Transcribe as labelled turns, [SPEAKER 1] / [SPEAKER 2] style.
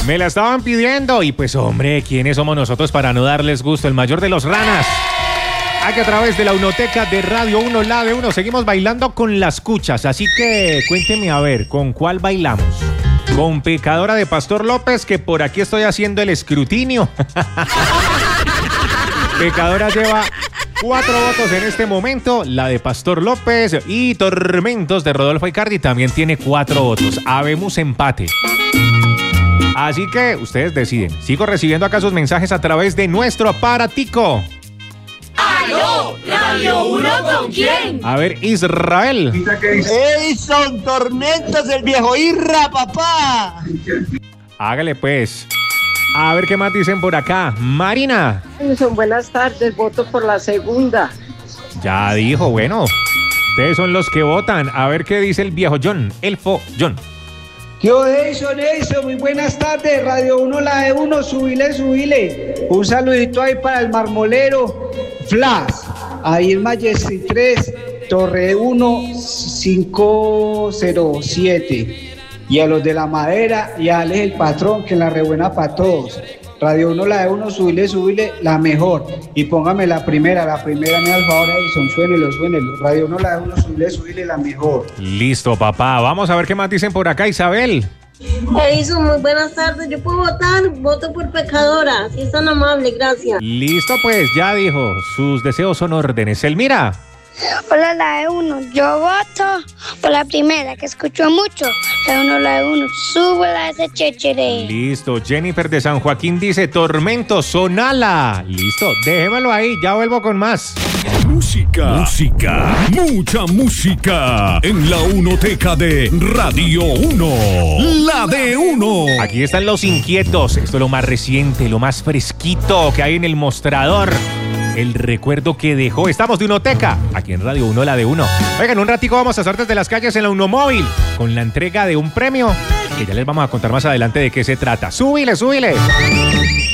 [SPEAKER 1] Me la estaban pidiendo y pues hombre, ¿quiénes somos nosotros para no darles gusto? El mayor de los ranas. Aquí a través de la Unoteca de Radio 1, la de 1, seguimos bailando con las cuchas. Así que cuénteme a ver, ¿con cuál bailamos? Con Pecadora de Pastor López, que por aquí estoy haciendo el escrutinio. Pecadora lleva 4 votos en este momento, la de Pastor López, y Tormentos de Rodolfo Icardi también tiene 4 votos. Habemos empate. Así que ustedes deciden. Sigo recibiendo acá sus mensajes a través de nuestro aparatico.
[SPEAKER 2] ¡Aló! ¿Radio 1 con quién?
[SPEAKER 1] A ver, Israel.
[SPEAKER 3] Edison Tormentos, el viejo Irra, papá.
[SPEAKER 1] Hágale pues. A ver qué más dicen por acá. Marina.
[SPEAKER 4] Edison, buenas tardes, voto por la segunda.
[SPEAKER 1] Ya dijo, bueno. Ustedes son los que votan. A ver qué dice el viejo John. Elfo John.
[SPEAKER 5] Yo, Edison, muy buenas tardes, Radio 1, la de 1, subile. Un saludito ahí para el marmolero, Flash, ahí en Majestic 3, Torre 1, 507. Y a los de la madera y a Alex el patrón, que es la rebuena para todos. Radio 1, la de 1, subile, la mejor. Y póngame la primera, me da el favor, Edison, suénelo. Radio 1, la de 1, subile, la mejor.
[SPEAKER 1] Listo, papá. Vamos a ver qué más dicen por acá, Isabel.
[SPEAKER 6] Edison, muy buenas tardes. Yo puedo votar, voto por Pecadora. Si es tan amable, gracias.
[SPEAKER 1] Listo, pues, ya dijo. Sus deseos son órdenes. Elmira.
[SPEAKER 7] Hola, la de 1. Yo voto por la primera, que escucho mucho. La de 1. Súbela ese chéchere.
[SPEAKER 1] Listo. Jennifer de San Joaquín dice: Tormento, sonala. Listo. Déjemelo ahí. Ya vuelvo con más.
[SPEAKER 8] Música, mucha música en la Unoteca de Radio 1, la de 1.
[SPEAKER 1] Aquí están los inquietos. Esto es lo más reciente, lo más fresquito que hay en el mostrador. El recuerdo que dejó. Estamos de Unoteca, aquí en Radio 1, la de 1. Oigan, un ratico vamos a hacer desde las calles en la Unomóvil con la entrega de un premio que ya les vamos a contar más adelante de qué se trata. ¡Súbile!